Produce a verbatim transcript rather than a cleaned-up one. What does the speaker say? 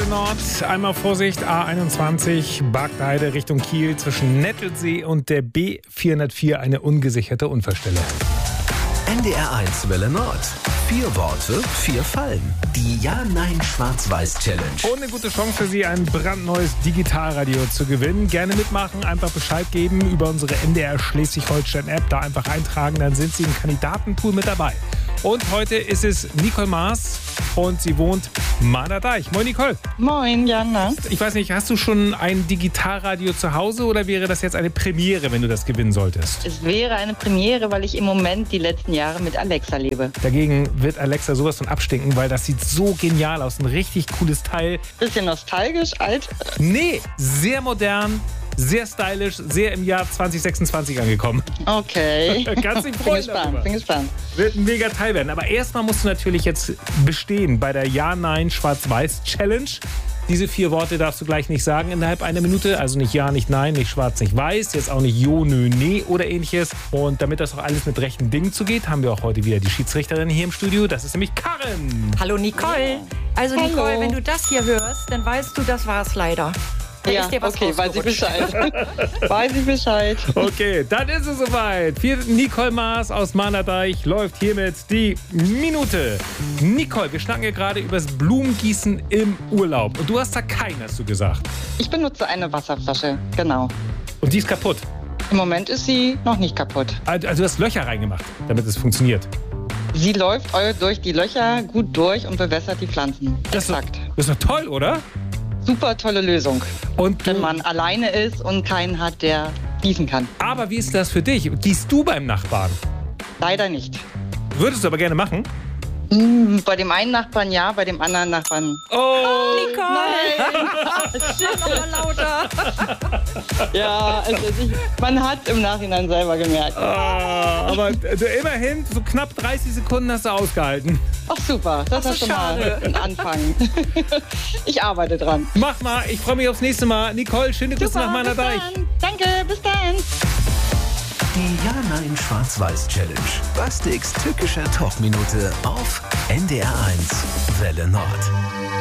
Nord. Einmal Vorsicht, A einundzwanzig, Bargteheide Richtung Kiel zwischen Nettelsee und der B vierhundertvier eine ungesicherte Unfallstelle. N D R eins Welle Nord. Vier Worte, vier Fallen. Die Ja-Nein-Schwarz-Weiß-Challenge. Und eine gute Chance für Sie, ein brandneues Digitalradio zu gewinnen. Gerne mitmachen, einfach Bescheid geben über unsere N D R Schleswig-Holstein-App. Da einfach eintragen, dann sind Sie im Kandidatenpool mit dabei. Und heute ist es Nicole Maas und sie wohnt Mahner Deich. Moin Nicole. Moin, Jana. Ich weiß nicht, hast du schon ein Digitalradio zu Hause oder wäre das jetzt eine Premiere, wenn du das gewinnen solltest? Es wäre eine Premiere, weil ich im Moment die letzten Jahre mit Alexa lebe. Dagegen wird Alexa sowas von abstinken, weil das sieht so genial aus. Ein richtig cooles Teil. Bisschen nostalgisch, alt. Nee, sehr modern. Sehr stylisch, sehr im Jahr zwanzig sechsundzwanzig angekommen. Okay. Kannst dich freuen. Bin gespannt, darüber. bin gespannt. Wird ein mega Teil werden. Aber erstmal musst du natürlich jetzt bestehen bei der Ja-Nein-Schwarz-Weiß-Challenge. Diese vier Worte darfst du gleich nicht sagen innerhalb einer Minute. Also nicht Ja, nicht Nein, nicht Schwarz, nicht Weiß. Jetzt auch nicht Jo, Nö, Nee oder ähnliches. Und damit das auch alles mit rechten Dingen zugeht, haben wir auch heute wieder die Schiedsrichterin hier im Studio. Das ist nämlich Karin. Hallo Nicole. Also Hallo. Nicole, wenn du das hier hörst, dann weißt du, das war es leider. Da Ja, ist dir was okay, weiß ich rausgerutscht. Bescheid. Weiß ich Bescheid. Okay, dann ist es soweit. Für Nicole Maas aus Mahner Deich läuft hiermit die Minute. Nicole, wir schnacken ja gerade über das Blumengießen im Urlaub. Und du hast da keinen, hast du gesagt. Ich benutze eine Wasserflasche, genau. Und die ist kaputt. Im Moment ist sie noch nicht kaputt. Also du hast Löcher reingemacht, damit es funktioniert. Sie läuft durch die Löcher gut durch und bewässert die Pflanzen. Das ist, doch, Exakt. das ist doch toll, oder? Super tolle Lösung, Und wenn du, man alleine ist und keinen hat, der gießen kann. aber wie ist das für dich? Gießt du beim Nachbarn? Leider nicht. Würdest du aber gerne machen? Hm, bei dem einen Nachbarn ja, bei dem anderen Nachbarn. Oh! Nicole! Schiff nochmal lauter. Ja, also ich, man hat im Nachhinein selber gemerkt. Ah, aber du, immerhin, so knapp dreißig Sekunden hast du ausgehalten. Ach super, das Ach ist so, schon mal schade. ein Anfang. Ich arbeite dran. Mach mal, ich freue mich aufs nächste Mal. Nicole, schöne Grüße Super, nach Mahner bis Deich. dann. Danke, bis dann. Die Ja-Nein-Schwarz-Weiß-Challenge. Bastiks tückischer Talkminute auf N D R eins Welle Nord.